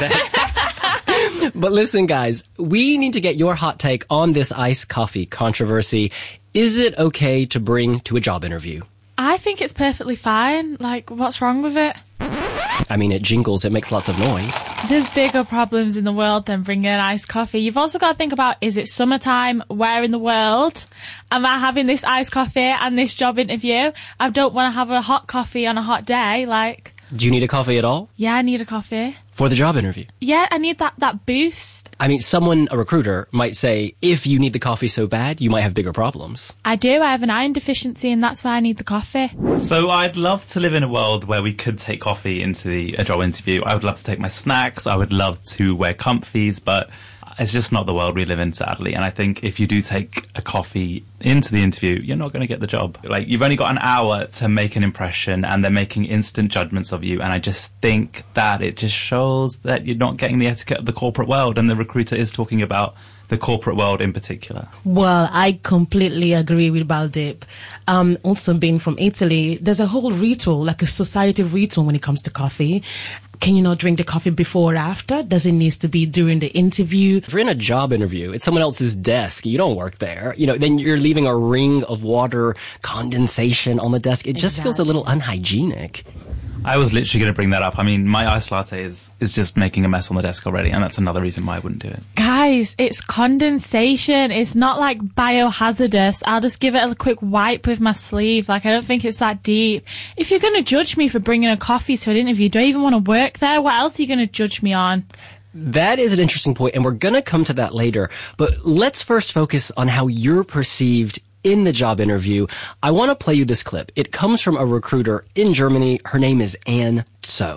that. But listen, guys, we need to get your hot take on this iced coffee controversy. Is it okay to bring to a job interview? I think it's perfectly fine. Like, what's wrong with it? I mean, it jingles, it makes lots of noise. There's bigger problems in the world than bringing an iced coffee. You've also got to think about, is it summertime? Where in the world am I having this iced coffee and this job interview? I don't want to have a hot coffee on a hot day, like... Do you need a coffee at all? Yeah, I need a coffee. For the job interview? Yeah, I need that, that boost. I mean, someone, a recruiter, might say, if you need the coffee so bad, you might have bigger problems. I do. I have an iron deficiency, and that's why I need the coffee. So I'd love to live in a world where we could take coffee into the, a job interview. I would love to take my snacks. I would love to wear comfies, but it's just not the world we live in, sadly. And I think if you do take a coffee into the interview, you're not going to get the job. Like, you've only got an hour to make an impression, and they're making instant judgments of you. And I just think that it just shows that you're not getting the etiquette of the corporate world, and the recruiter is talking about the corporate world in particular. Well, I completely agree with Baldeep. Um, also being from Italy, there's a whole ritual, like a society ritual when it comes to coffee. Can you not drink the coffee before or after? Does it need to be during the interview? If you're in a job interview, it's someone else's desk. You don't work there. You know, then you're leaving a ring of water condensation on the desk. It just exactly. feels a little unhygienic. I was literally going to bring that up. I mean, my iced latte is, is just making a mess on the desk already, and that's another reason why I wouldn't do it. Guys, it's condensation. It's not like biohazardous. I'll just give it a quick wipe with my sleeve. Like, I don't think it's that deep. If you're going to judge me for bringing a coffee to an interview, do I even want to work there? What else are you going to judge me on? That is an interesting point, and we're going to come to that later. But let's first focus on how you're perceived in the job interview. I want to play you this clip. It comes from a recruiter in Germany. Her name is Anne Tso.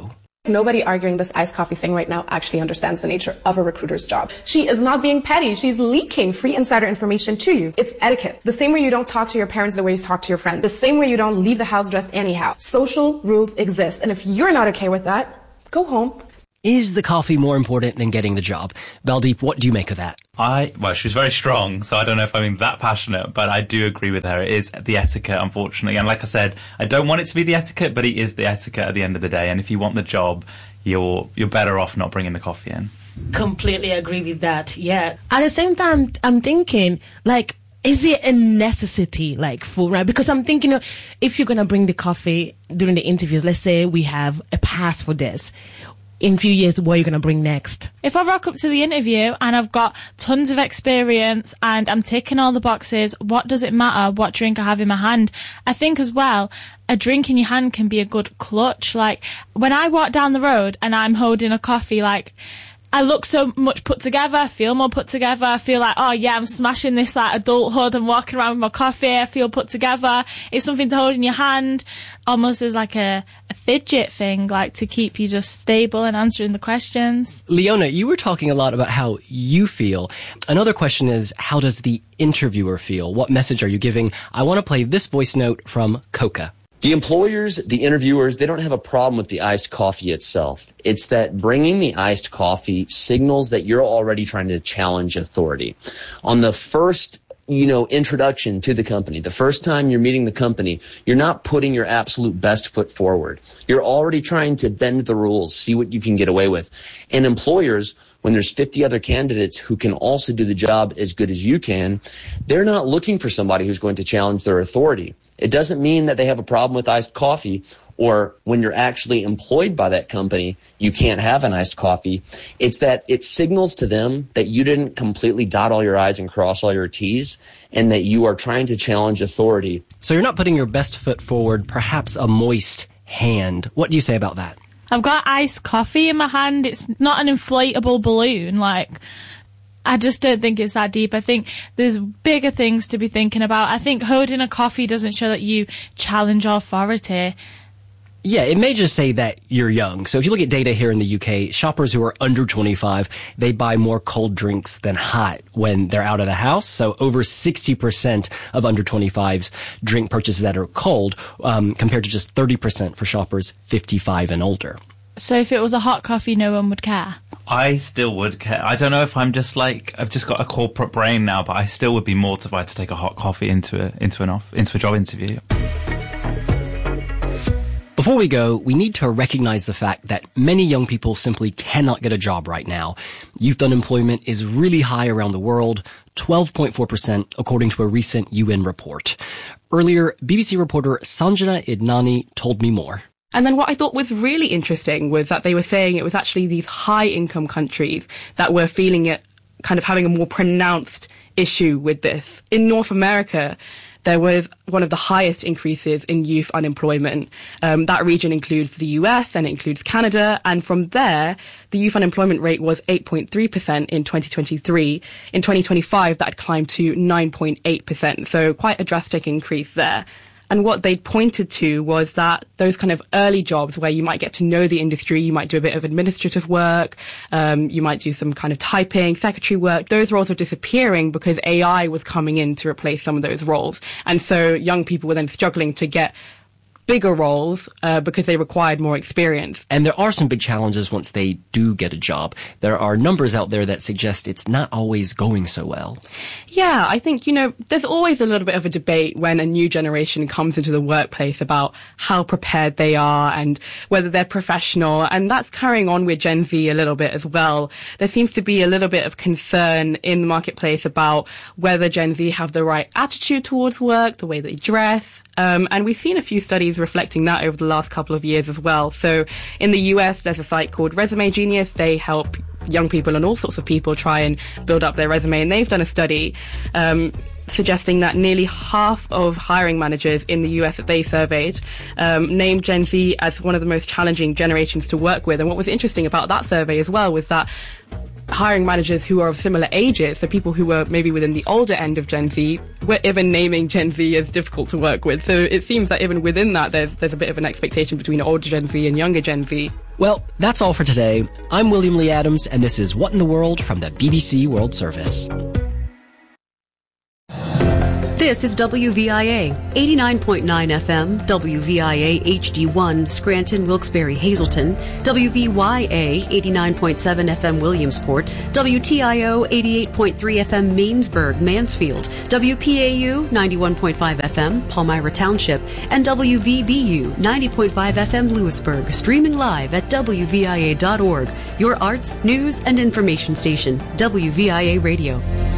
Nobody arguing this iced coffee thing right now actually understands the nature of a recruiter's job. She is not being petty. She's leaking free insider information to you. It's etiquette. The same way you don't talk to your parents the way you talk to your friends. The same way you don't leave the house dressed anyhow. Social rules exist. And if you're not okay with that, go home. Is the coffee more important than getting the job? Baldeep, what do you make of that? I, well, she was very strong, so I don't know if I'm that passionate, but I do agree with her. It is the etiquette, unfortunately. And like I said, I don't want it to be the etiquette, but it is the etiquette at the end of the day. And if you want the job, you're you're better off not bringing the coffee in. Completely agree with that, yeah. At the same time, I'm thinking, like, is it a necessity, like, for, right? Because I'm thinking, you know, if you're going to bring the coffee during the interviews, let's say we have a pass for this. In a few years, what are you going to bring next? If I rock up to the interview and I've got tons of experience and I'm ticking all the boxes, what does it matter what drink I have in my hand? I think as well, a drink in your hand can be a good clutch. Like, when I walk down the road and I'm holding a coffee, like, I look so much put together, I feel more put together, I feel like, oh yeah, I'm smashing this like adulthood, I'm walking around with my coffee, I feel put together. It's something to hold in your hand, almost as like a, a fidget thing, like to keep you just stable and answering the questions. Leona, you were talking a lot about how you feel. Another question is, how does the interviewer feel? What message are you giving? I want to play this voice note from Coca. The employers, the interviewers, they don't have a problem with the iced coffee itself. It's that bringing the iced coffee signals that you're already trying to challenge authority. On the first, you know, introduction to the company, the first time you're meeting the company, you're not putting your absolute best foot forward. You're already trying to bend the rules, see what you can get away with. And employers, when there's fifty other candidates who can also do the job as good as you can, they're not looking for somebody who's going to challenge their authority. It doesn't mean that they have a problem with iced coffee, or when you're actually employed by that company, you can't have an iced coffee. It's that it signals to them that you didn't completely dot all your I's and cross all your T's, and that you are trying to challenge authority. So you're not putting your best foot forward, perhaps a moist hand. What do you say about that? I've got iced coffee in my hand. It's not an inflatable balloon, like... I just don't think it's that deep. I think there's bigger things to be thinking about. I think holding a coffee doesn't show that you challenge authority. Yeah, it may just say that you're young. So if you look at data here in the U K, shoppers who are under twenty-five, they buy more cold drinks than hot when they're out of the house. So over sixty percent of under twenty-fives drink purchases that are cold, um, compared to just thirty percent for shoppers fifty-five and older. So if it was a hot coffee, no one would care? I still would care. I don't know if I'm just like, I've just got a corporate brain now, but I still would be mortified to take a hot coffee into a, into an off, into a job interview. Before we go, we need to recognize the fact that many young people simply cannot get a job right now. Youth unemployment is really high around the world, twelve point four percent according to a recent U N report. Earlier, B B C reporter Sanjana Idnani told me more. And then what I thought was really interesting was that they were saying it was actually these high-income countries that were feeling it, kind of having a more pronounced issue with this. In North America, there was one of the highest increases in youth unemployment. Um, that region includes the U S and it includes Canada. And from there, the youth unemployment rate was eight point three percent in twenty twenty-three. In twenty twenty-five, that had climbed to nine point eight percent. So quite a drastic increase there. And what they pointed to was that those kind of early jobs where you might get to know the industry, you might do a bit of administrative work, um, you might do some kind of typing, secretary work, those roles are disappearing because A I was coming in to replace some of those roles. And so young people were then struggling to get bigger roles uh, because they required more experience. And there are some big challenges once they do get a job. There are numbers out there that suggest it's not always going so well. Yeah, I think, you know, there's always a little bit of a debate when a new generation comes into the workplace about how prepared they are and whether they're professional. And that's carrying on with Gen Z a little bit as well. There seems to be a little bit of concern in the marketplace about whether Gen Z have the right attitude towards work, the way they dress. Um, and we've seen a few studies reflecting that over the last couple of years as well. So in the U S, there's a site called Resume Genius. They help young people and all sorts of people try and build up their resume. And they've done a study um, suggesting that nearly half of hiring managers in the U S that they surveyed um, named Gen Z as one of the most challenging generations to work with. And what was interesting about that survey as well was that hiring managers who are of similar ages, so people who were maybe within the older end of Gen Z, were even naming Gen Z as difficult to work with. So it seems that even within that, there's there's a bit of an expectation between older Gen Z and younger Gen Z. Well, that's all for today. I'm William Lee Adams, and this is What in the World from the B B C World Service. This is W V I A, eighty-nine point nine F M, W V I A H D one, Scranton, Wilkes-Barre, Hazleton, W V Y A, eighty-nine point seven F M, Williamsport, W T I O, eighty-eight point three F M, Mainsburg, Mansfield, W P A U, ninety-one point five F M, Palmyra Township, and W V B U, ninety point five F M, Lewisburg, streaming live at W V I A dot org, your arts, news, and information station, W V I A Radio.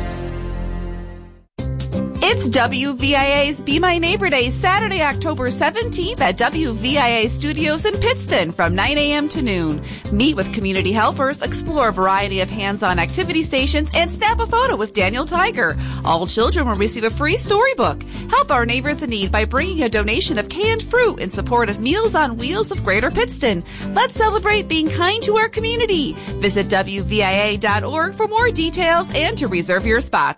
It's W V I A's Be My Neighbor Day, Saturday, October seventeenth at W V I A Studios in Pittston from nine a.m. to noon. Meet with community helpers, explore a variety of hands-on activity stations, and snap a photo with Daniel Tiger. All children will receive a free storybook. Help our neighbors in need by bringing a donation of canned fruit in support of Meals on Wheels of Greater Pittston. Let's celebrate being kind to our community. Visit W V I A dot org for more details and to reserve your spot.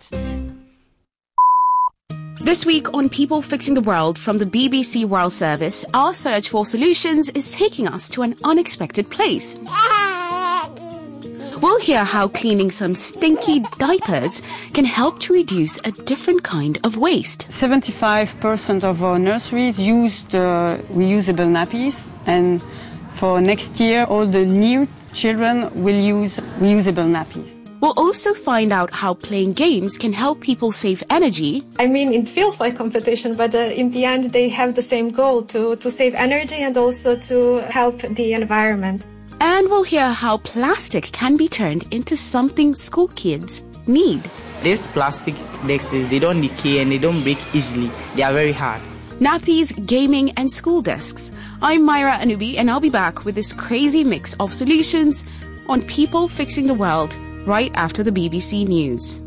This week on People Fixing the World from the B B C World Service, our search for solutions is taking us to an unexpected place. We'll hear how cleaning some stinky diapers can help to reduce a different kind of waste. seventy-five percent of our nurseries use the reusable nappies, and for next year all the new children will use reusable nappies. We'll also find out how playing games can help people save energy. I mean, it feels like competition, but uh, in the end, they have the same goal, to, to save energy and also to help the environment. And we'll hear how plastic can be turned into something school kids need. These plastic desks, they don't decay and they don't break easily. They are very hard. Nappies, gaming, and school desks. I'm Myra Anubi, and I'll be back with this crazy mix of solutions on People Fixing the World right after the B B C News.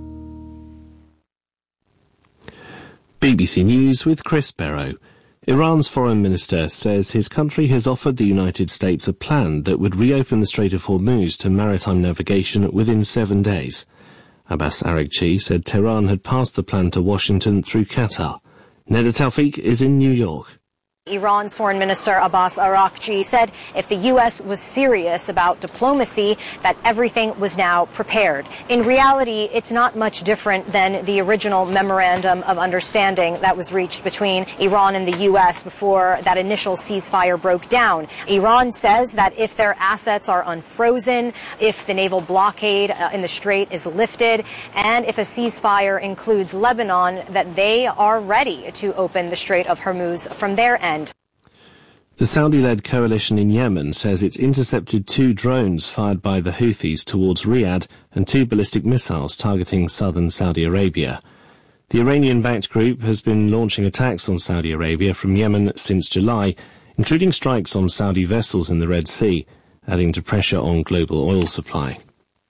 B B C News with Chris Barrow. Iran's foreign minister says his country has offered the United States a plan that would reopen the Strait of Hormuz to maritime navigation within seven days. Abbas Araghchi said Tehran had passed the plan to Washington through Qatar. Neda Tawfiq is in New York. Iran's Foreign Minister Abbas Araghchi said if the U S was serious about diplomacy, that everything was now prepared. In reality, it's not much different than the original memorandum of understanding that was reached between Iran and the U S before that initial ceasefire broke down. Iran says that if their assets are unfrozen, if the naval blockade uh, in the strait is lifted, and if a ceasefire includes Lebanon, that they are ready to open the Strait of Hormuz from their end. The Saudi-led coalition in Yemen says it's intercepted two drones fired by the Houthis towards Riyadh and two ballistic missiles targeting southern Saudi Arabia. The Iranian-backed group has been launching attacks on Saudi Arabia from Yemen since July, including strikes on Saudi vessels in the Red Sea, adding to pressure on global oil supply.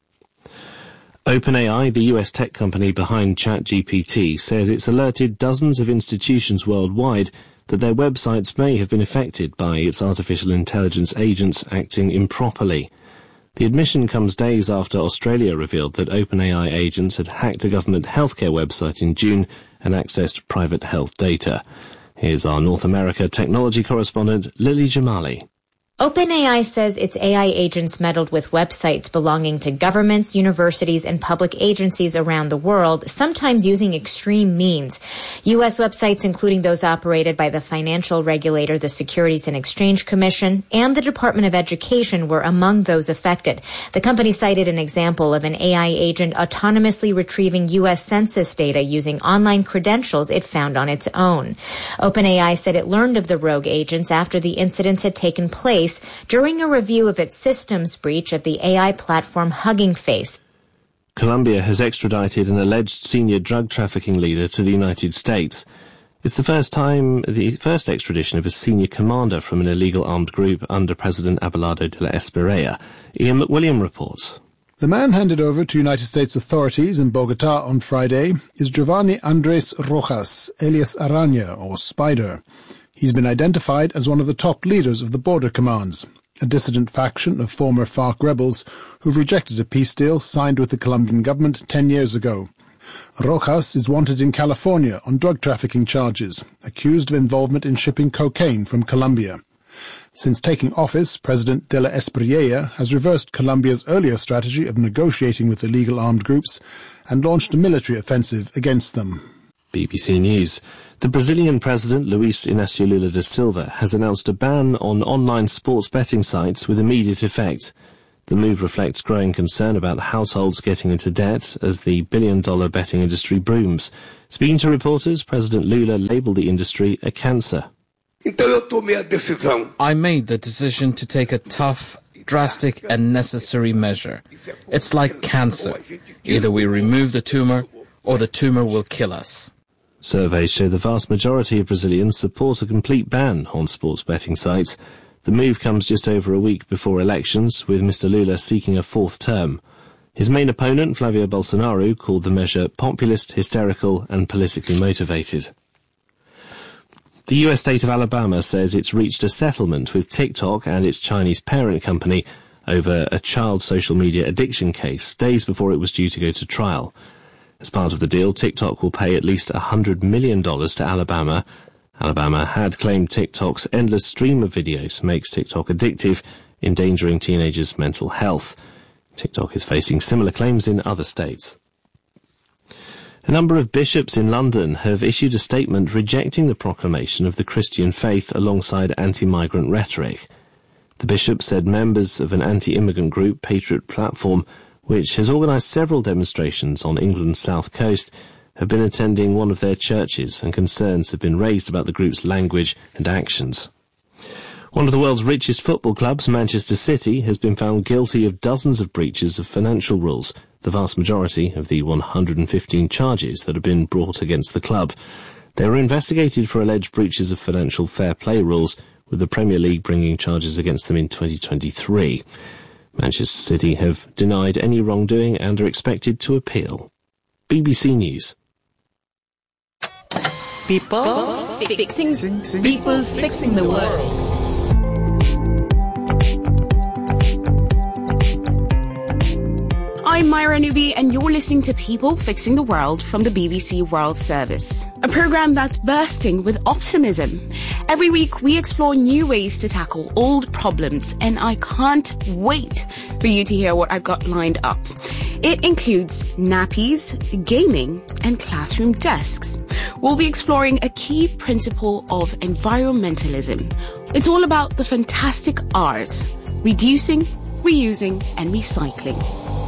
OpenAI, the U S tech company behind ChatGPT, says it's alerted dozens of institutions worldwide that their websites may have been affected by its artificial intelligence agents acting improperly. The admission comes days after Australia revealed that OpenAI agents had hacked a government healthcare website in June and accessed private health data. Here's our North America technology correspondent, Lily Jamali. OpenAI says its A I agents meddled with websites belonging to governments, universities, and public agencies around the world, sometimes using extreme means. U S websites, including those operated by the financial regulator, the Securities and Exchange Commission, and the Department of Education, were among those affected. The company cited an example of an A I agent autonomously retrieving U S census data using online credentials it found on its own. OpenAI said it learned of the rogue agents after the incidents had taken place during a review of its systems breach of the A I platform Hugging Face. Colombia has extradited an alleged senior drug trafficking leader to the United States. It's the first time, the first extradition of a senior commander from an illegal armed group under President Abelardo de la Espriella. Ian McWilliam reports. The man handed over to United States authorities in Bogota on Friday is Giovanni Andres Rojas, alias Araña, or Spider. He's been identified as one of the top leaders of the Border Commands, a dissident faction of former FARC rebels who've rejected a peace deal signed with the Colombian government ten years ago. Rojas is wanted in California on drug trafficking charges, accused of involvement in shipping cocaine from Colombia. Since taking office, President de la Espriella has reversed Colombia's earlier strategy of negotiating with illegal armed groups and launched a military offensive against them. B B C News. The Brazilian president, Luiz Inácio Lula da Silva, has announced a ban on online sports betting sites with immediate effect. The move reflects growing concern about households getting into debt as the billion-dollar betting industry booms. Speaking to reporters, President Lula labelled the industry a cancer. I made the decision to take a tough, drastic and necessary measure. It's like cancer. Either we remove the tumour or the tumour will kill us. Surveys show the vast majority of Brazilians support a complete ban on sports betting sites. The move comes just over a week before elections, with Mister Lula seeking a fourth term. His main opponent, Flavio Bolsonaro, called the measure populist, hysterical and politically motivated. The U S state of Alabama says it's reached a settlement with TikTok and its Chinese parent company over a child social media addiction case days before it was due to go to trial. As part of the deal, TikTok will pay at least one hundred million dollars to Alabama. Alabama had claimed TikTok's endless stream of videos makes TikTok addictive, endangering teenagers' mental health. TikTok is facing similar claims in other states. A number of bishops in London have issued a statement rejecting the proclamation of the Christian faith alongside anti-migrant rhetoric. The bishop said members of an anti-immigrant group, Patriot Platform, which has organised several demonstrations on England's south coast, have been attending one of their churches, and concerns have been raised about the group's language and actions. One of the world's richest football clubs, Manchester City, has been found guilty of dozens of breaches of financial rules, the vast majority of the one hundred fifteen charges that have been brought against the club. They were investigated for alleged breaches of financial fair play rules, with the Premier League bringing charges against them in twenty twenty-three. Manchester City have denied any wrongdoing and are expected to appeal. B B C News. People fixing, people fixing the world. I'm Myra Newby, and you're listening to People Fixing the World from the B B C World Service, a program that's bursting with optimism. Every week, we explore new ways to tackle old problems, and I can't wait for you to hear what I've got lined up. It includes nappies, gaming, and classroom desks. We'll be exploring a key principle of environmentalism. It's all about the fantastic R's: reducing, reusing, and recycling.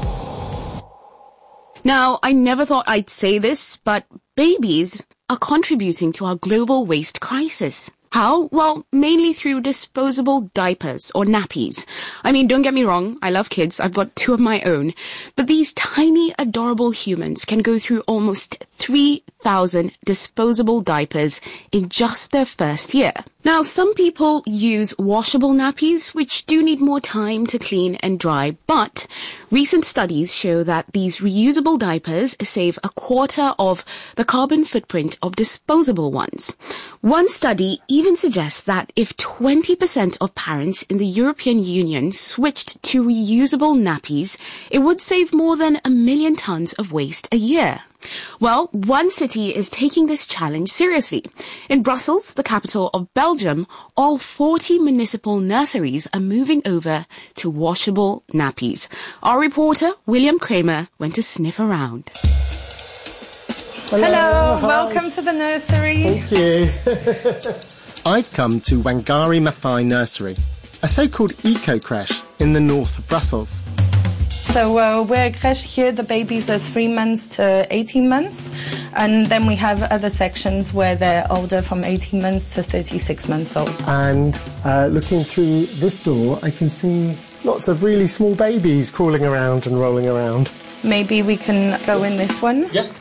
Now, I never thought I'd say this, but babies are contributing to our global waste crisis. How? Well, mainly through disposable diapers or nappies. I mean, don't get me wrong, I love kids, I've got two of my own. But these tiny, adorable humans can go through almost three thousand disposable diapers in just their first year. Now, some people use washable nappies, which do need more time to clean and dry, but recent studies show that these reusable diapers save a quarter of the carbon footprint of disposable ones. One study even suggests that if twenty percent of parents in the European Union switched to reusable nappies, it would save more than a million tons of waste a year. Well, one city is taking this challenge seriously. In Brussels, the capital of Belgium, all forty municipal nurseries are moving over to washable nappies. Our reporter, William Kramer, went to sniff around. Hello, Hello welcome to the nursery. Thank you. I've come to Wangari Maathai Nursery, a so-called eco-creche in the north of Brussels. So uh, we're a creche here, the babies are three months to eighteen months, and then we have other sections where they're older, from eighteen months to thirty-six months old. And uh, looking through this door, I can see lots of really small babies crawling around and rolling around. Maybe we can go in this one? Yep.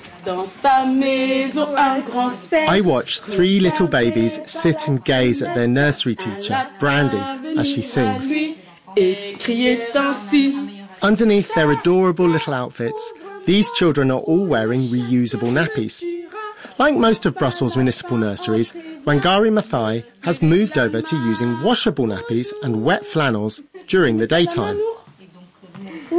I watch three little babies sit and gaze at their nursery teacher, Brandy, as she sings. Underneath their adorable little outfits, these children are all wearing reusable nappies. Like most of Brussels' municipal nurseries, Wangari Maathai has moved over to using washable nappies and wet flannels during the daytime.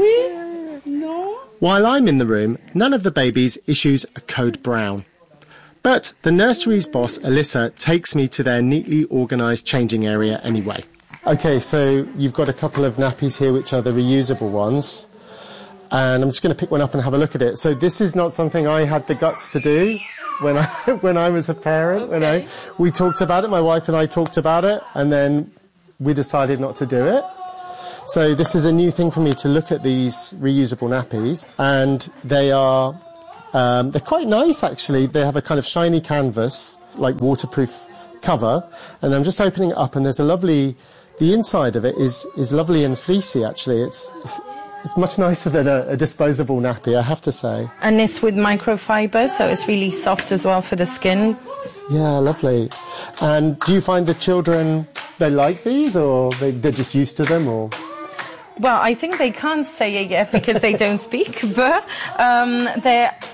While I'm in the room, none of the babies issues a code brown. But the nursery's boss, Alyssa, takes me to their neatly organised changing area anyway. Okay, so you've got a couple of nappies here which are the reusable ones. And I'm just going to pick one up and have a look at it. So this is not something I had the guts to do when I when I was a parent. Okay. When I we talked about it, my wife and I talked about it, and then we decided not to do it. So this is a new thing for me to look at these reusable nappies, and they are um, they're quite nice actually. They have a kind of shiny canvas, like waterproof cover, and I'm just opening it up, and there's a lovely. The inside of it is is lovely and fleecy actually. It's It's much nicer than a, a disposable nappy, I have to say. And it's with microfiber, so it's really soft as well for the skin. Yeah, lovely. And do you find the children, they like these, or they, they're just used to them, or...? Well, I think they can't say it yet because they don't speak, but um, they're